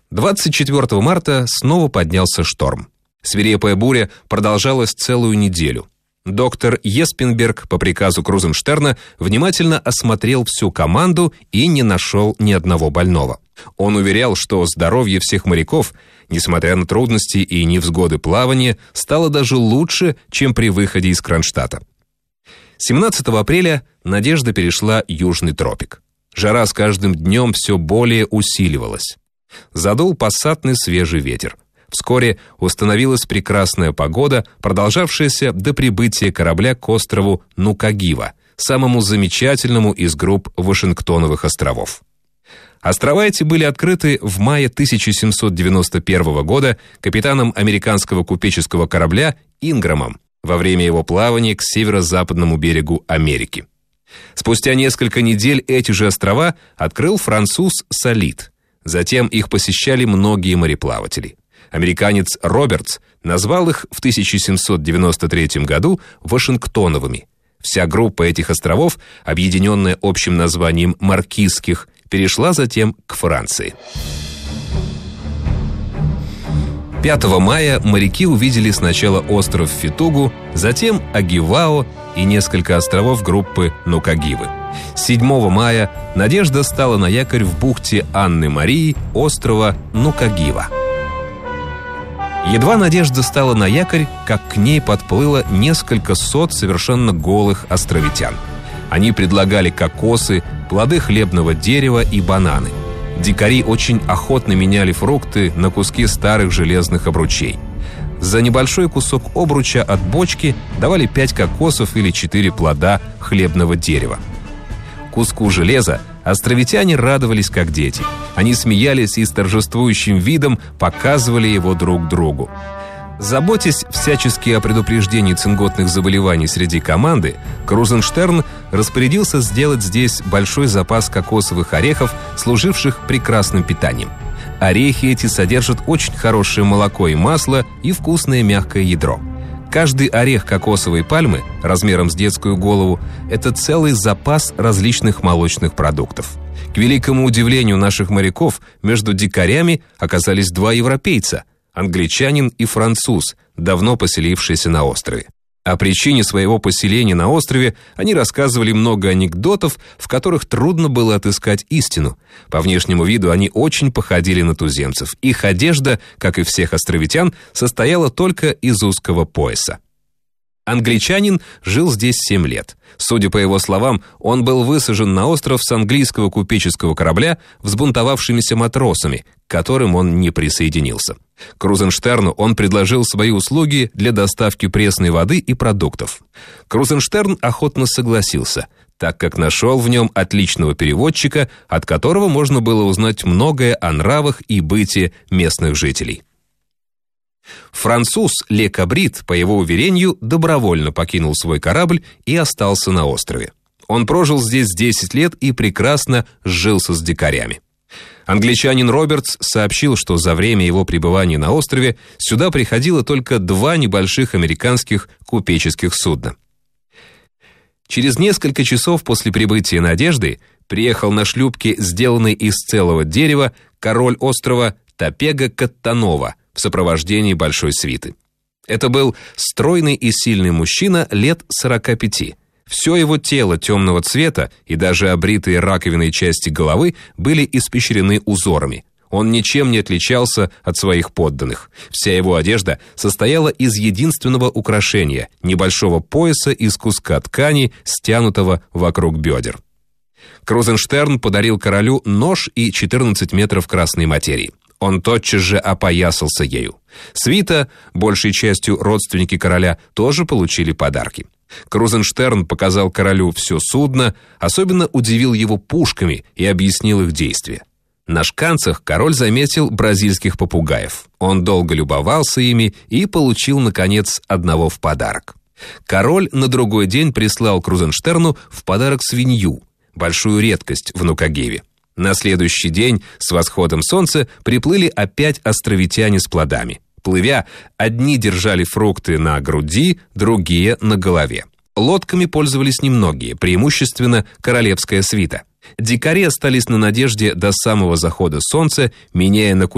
24 марта снова поднялся шторм. Свирепая буря продолжалась целую неделю. Доктор Еспенберг по приказу Крузенштерна внимательно осмотрел всю команду и не нашел ни одного больного. Он уверял, что здоровье всех моряков, несмотря на трудности и невзгоды плавания, стало даже лучше, чем при выходе из Кронштадта. 17 апреля «Надежда» перешла Южный тропик. Жара с каждым днем все более усиливалась. Задул пассатный свежий ветер. Вскоре установилась прекрасная погода, продолжавшаяся до прибытия корабля к острову Нукагива, самому замечательному из групп Вашингтоновых островов. Острова эти были открыты в мае 1791 года капитаном американского купеческого корабля Инграмом во время его плавания к северо-западному берегу Америки. Спустя несколько недель эти же острова открыл француз Солит. Затем их посещали многие мореплаватели. Американец Робертс назвал их в 1793 году Вашингтоновыми. Вся группа этих островов, объединенная общим названием Маркизских, перешла затем к Франции. 5 мая моряки увидели сначала остров Фитугу, затем Агивао и несколько островов группы Нукагивы. 7 мая «Надежда» стала на якорь в бухте Анны-Марии острова Нукагива. Едва «Надежда» стала на якорь, как к ней подплыло несколько сот совершенно голых островитян. Они предлагали кокосы, плоды хлебного дерева и бананы. Дикари очень охотно меняли фрукты на куски старых железных обручей. За небольшой кусок обруча от бочки давали 5 кокосов или 4 плода хлебного дерева. Куску железа островитяне радовались как дети. Они смеялись и с торжествующим видом показывали его друг другу. Заботясь всячески о предупреждении цинготных заболеваний среди команды, Крузенштерн распорядился сделать здесь большой запас кокосовых орехов, служивших прекрасным питанием. Орехи эти содержат очень хорошее молоко и масло и вкусное мягкое ядро. Каждый орех кокосовой пальмы размером с детскую голову – это целый запас различных молочных продуктов. К великому удивлению наших моряков, между дикарями оказались 2 европейца – англичанин и француз, давно поселившиеся на острове. О причине своего поселения на острове они рассказывали много анекдотов, в которых трудно было отыскать истину. По внешнему виду они очень походили на туземцев. Их одежда, как и всех островитян, состояла только из узкого пояса. Англичанин жил здесь 7 лет. Судя по его словам, он был высажен на остров с английского купеческого корабля взбунтовавшимися матросами, к которым он не присоединился. Крузенштерну он предложил свои услуги для доставки пресной воды и продуктов. Крузенштерн охотно согласился, так как нашел в нем отличного переводчика, от которого можно было узнать многое о нравах и быте местных жителей. Француз Ле Кабрит, по его уверению, добровольно покинул свой корабль и остался на острове. Он прожил здесь 10 лет и прекрасно сжился с дикарями. Англичанин Робертс сообщил, что за время его пребывания на острове сюда приходило только 2 небольших американских купеческих судна. Через несколько часов после прибытия «Надежды» приехал на шлюпке, сделанной из целого дерева, король острова Топега Каттанова в сопровождении большой свиты. Это был стройный и сильный мужчина лет 45. Все его тело темного цвета и даже обритые раковиной части головы были испещрены узорами. Он ничем не отличался от своих подданных. Вся его одежда состояла из единственного украшения – небольшого пояса из куска ткани, стянутого вокруг бедер. Крузенштерн подарил королю нож и 14 метров красной материи. Он тотчас же опоясался ею. Свита, большей частью родственники короля, тоже получили подарки. Крузенштерн показал королю все судно, особенно удивил его пушками и объяснил их действия. На шканцах король заметил бразильских попугаев. Он долго любовался ими и получил, наконец, одного в подарок. Король на другой день прислал Крузенштерну в подарок свинью, большую редкость в Нукагиве. На следующий день с восходом солнца приплыли опять островитяне с плодами. Плывя, одни держали фрукты на груди, другие на голове. Лодками пользовались немногие, преимущественно королевская свита. Дикари остались на «Надежде» до самого захода солнца, меняя на